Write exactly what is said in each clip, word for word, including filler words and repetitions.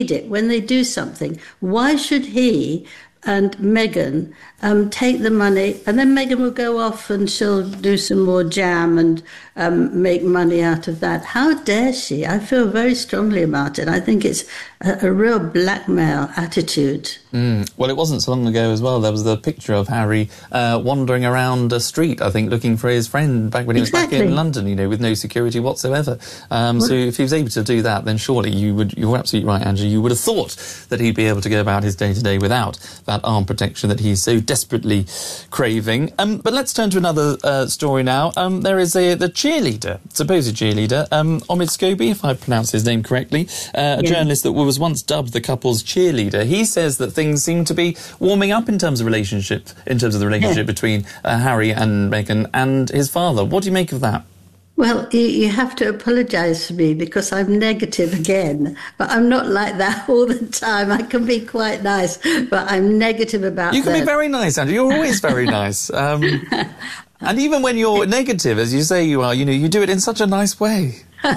it when they do something. Why should he and Meghan um, take the money, and then Meghan will go off and she'll do some more jam and um, make money out of that? How dare she? I feel very strongly about it. I think it's a, a real blackmail attitude. Mm. Well, it wasn't so long ago as well. There was the picture of Harry uh, wandering around a street, I think, looking for his friend back when he Exactly. was back in London, you know, with no security whatsoever. Um, well, so if he was able to do that, then surely you would, you're absolutely right, Angela, you would have thought that he'd be able to go about his day-to-day without that armed protection that he's so desperately craving. Um, but let's turn to another uh, story now. Um, there is a the cheerleader, supposed cheerleader, um, Omid Scobie, if I pronounce his name correctly, uh, a yeah. journalist that was once dubbed the couple's cheerleader. He says that things seem to be warming up in terms of relationship, in terms of the relationship yeah. between uh, Harry and Meghan and his father. What do you make of that? Well, you, you have to apologise for me because I'm negative again, but I'm not like that all the time. I can be quite nice, but I'm negative about You can that. be very nice, Andrew. You're always very nice. Um, and even when you're negative, as you say you are, you know, you do it in such a nice way.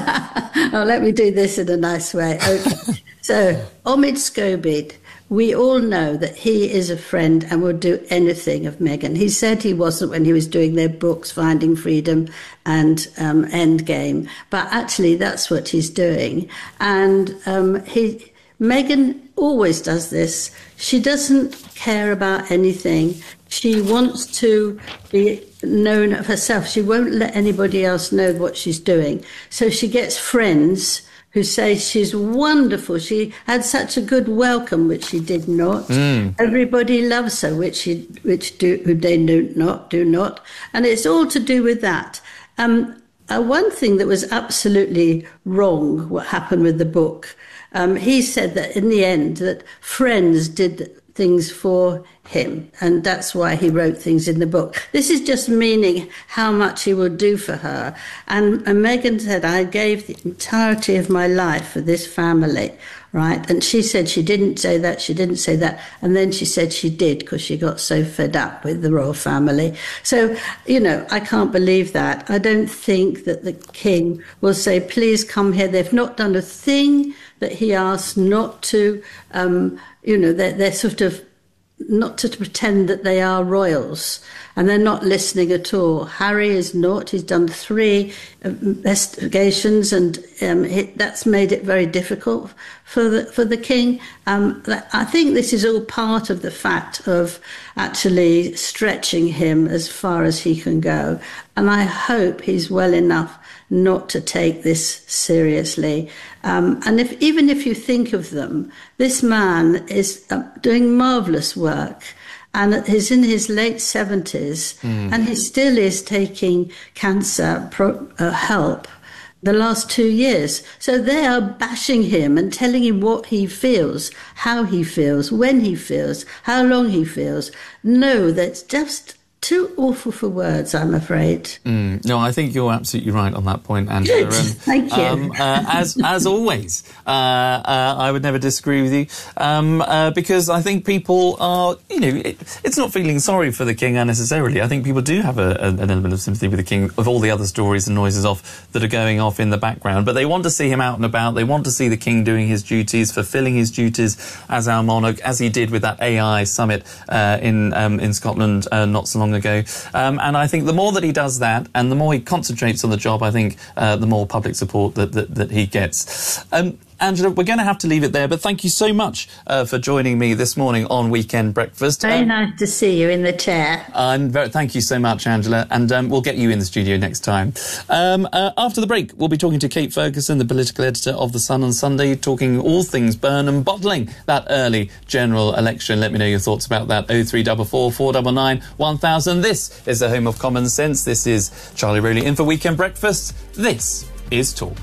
Oh, let me do this in a nice way. Okay. So, Omid Scobie, we all know that he is a friend and will do anything of Meghan. He said he wasn't when he was doing their books, Finding Freedom and um, Endgame, but actually that's what he's doing. And um, he, Meghan always does this. She doesn't care about anything. She wants to be known of herself. She won't let anybody else know what she's doing. So she gets friends who say she's wonderful. She had such a good welcome, which she did not. Mm. Everybody loves her, which she, which do, who they do not, do not. And it's all to do with that. Um, uh, one thing that was absolutely wrong, what happened with the book, um, he said that in the end, that friends did things for him, and that's why he wrote things in the book. This is just meaning how much he will do for her. And, and Meghan said, I gave the entirety of my life for this family, right? And she said she didn't say that, she didn't say that, and then she said she did because she got so fed up with the royal family. So, you know, I can't believe that. I don't think that the king will say, please come here. They've not done a thing that he asked not to, um, you know, they're, they're sort of not to pretend that they are royals, and they're not listening at all. Harry is not. He's done three investigations, and um, it, that's made it very difficult for the for the king. Um, I think this is all part of the fact of actually stretching him as far as he can go, and I hope he's well enough not to take this seriously. Um, and if even if you think of them, this man is uh, doing marvellous work, and he's in his late seventies, mm. and he still is taking cancer pro- uh, help the last two years. So they are bashing him and telling him what he feels, how he feels, when he feels, how long he feels. No, that's just too awful for words, I'm afraid. Mm, no, I think you're absolutely right on that point, Angela. Good. And, Thank you. Um, uh, as as always, uh, uh, I would never disagree with you, um, uh, because I think people are, you know, it, it's not feeling sorry for the king unnecessarily. I think people do have a, a, an element of sympathy with the king, of all the other stories and noises off that are going off in the background. But they want to see him out and about. They want to see the king doing his duties, fulfilling his duties as our monarch, as he did with that A I summit uh, in um, in Scotland uh, not so long ago. Um, and I think the more that he does that and the more he concentrates on the job, I think uh, the more public support that, that, that he gets. Um, Angela, we're going to have to leave it there, but thank you so much uh, for joining me this morning on Weekend Breakfast. Very um, nice to see you in the chair. I'm very, thank you so much, Angela, and um, we'll get you in the studio next time. Um, uh, after the break, we'll be talking to Kate Ferguson, the political editor of The Sun on Sunday, talking all things Burnham bottling that early general election. Let me know your thoughts about that. oh three four four, four nine nine, one thousand. This is the home of common sense. This is Charlie Rowley in for Weekend Breakfast. This is Talk.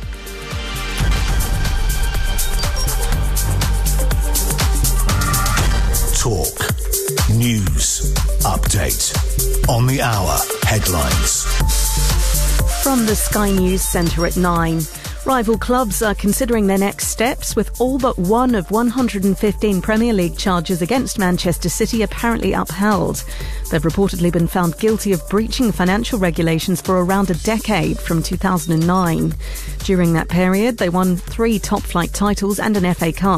Talk. News. Update. On the hour. Headlines. From the Sky News Centre at nine. Rival clubs are considering their next steps, with all but one of one hundred fifteen Premier League charges against Manchester City apparently upheld. They've reportedly been found guilty of breaching financial regulations for around a decade, from two thousand nine. During that period, they won three top-flight titles and an F A Cup.